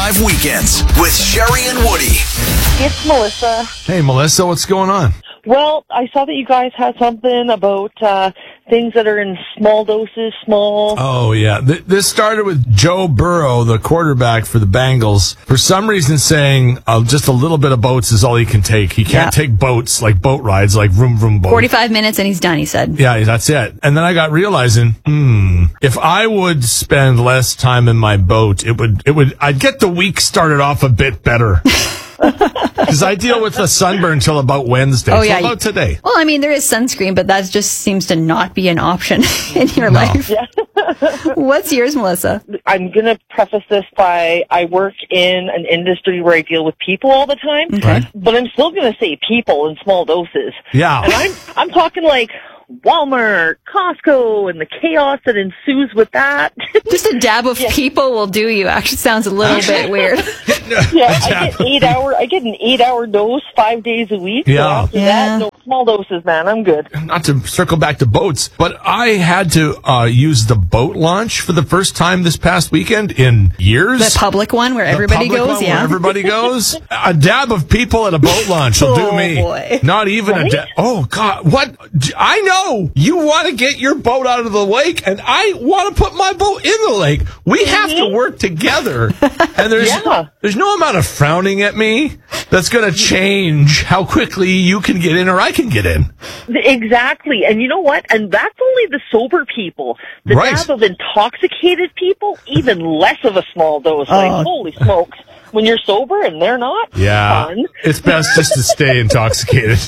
94.5 Weekends with Sherry and Woody. It's Melissa. Hey, Melissa, what's going on? Well, I saw that you guys had something about things that are in small doses, Oh, yeah. This started with Joe Burrow, the quarterback for the Bengals, for some reason saying just a little bit of boats is all he can take. He can't take boats, like boat rides, like vroom, vroom boats. 45 minutes and he's done, he said. Yeah, that's it. And then I got realizing, if I would spend less time in my boat, I'd get the week started off a bit better. Because I deal with the sunburn until about Wednesday. Oh, yeah. So about today. Well, I mean, there is sunscreen, but that just seems to not be an option in your life. Yeah. What's yours, Melissa? I'm going to preface this by I work in an industry where I deal with people all the time. Okay. But I'm still going to say people in small doses. Yeah. And I'm talking like Walmart, Costco, and the chaos that ensues with that. Just a dab of people will do you. Actually sounds a little bit weird. Yeah, I get an 8-hour dose 5 days a week. Yeah. So after that, no small doses, man. I'm good. Not to circle back to boats, but I had to use the boat launch for the first time this past weekend in years. The public one where everybody The public goes, one yeah. where everybody goes. A dab of people at a boat launch will do me. Boy. Not even a dab. Oh, God. What? I know you want to get your boat out of the lake, and I want to put my boat in the lake. We have to work together. And there's no amount of frowning at me that's going to change how quickly you can get in or I can get in. Exactly. And you know what? And that's only the sober people. The dab of intoxicated people, even less of a small dose. Like, holy smokes. When you're sober and they're not, fun. It's best just to stay intoxicated.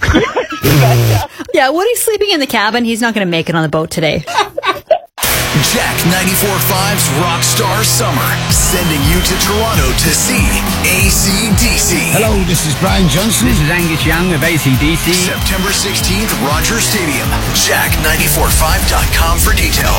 Yeah, Woody's sleeping in the cabin. He's not going to make it on the boat today. Jack 94.5's Rockstar Summer, sending you to Toronto to see AC/DC. Hello, this is Brian Johnson. This is Angus Young of AC/DC. September 16th, Rogers Stadium. Jack94.5.com for details.